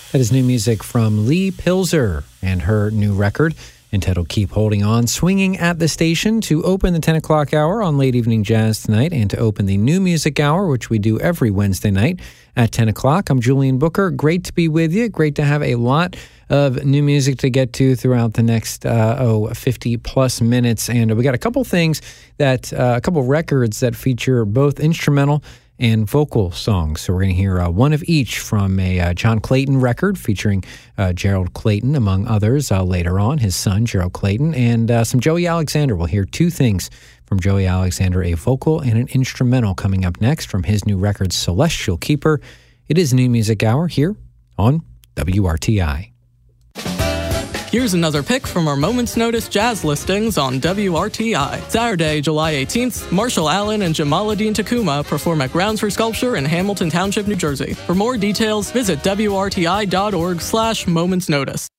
That is new music from Lee Pilzer and her new record entitled Keep Holding On, swinging at the station to open the 10 o'clock hour on Late Evening Jazz tonight and to open the new music hour, which we do every Wednesday night at 10 o'clock. I'm Julian Booker. Great to be with you. Great to have a lot of new music to get to throughout the next 50 plus minutes. And we got a couple things a couple records that feature both instrumental and vocal songs. So we're going to hear one of each from a John Clayton record featuring Gerald Clayton, among others, later on, his son, Gerald Clayton, and some Joey Alexander. We'll hear two things from Joey Alexander, a vocal and an instrumental, coming up next from his new record, Celestial Keeper. It is New Music Hour here on WRTI. Here's another pick from our Moment's Notice jazz listings on WRTI. Saturday, July 18th, Marshall Allen and Jamaluddin Takuma perform at Grounds for Sculpture in Hamilton Township, New Jersey. For more details, visit WRTI.org/momentsnotice.